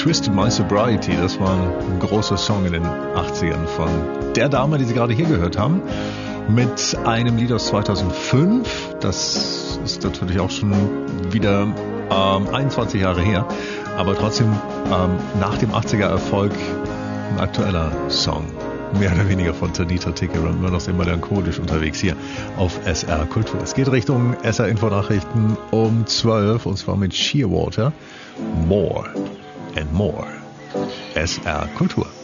Twisted My Sobriety, das war ein großer Song in den 80ern von der Dame, die Sie gerade hier gehört haben, mit einem Lied aus 2005. Das ist natürlich auch schon wieder 21 Jahre her, aber trotzdem nach dem 80er-Erfolg ein aktueller Song. Mehr oder weniger von Tanita Tikaram, immer noch sehr melancholisch unterwegs hier auf SR Kultur. Es geht Richtung SR Info-Nachrichten um 12 und zwar mit Shearwater. More and More. SR Kultur.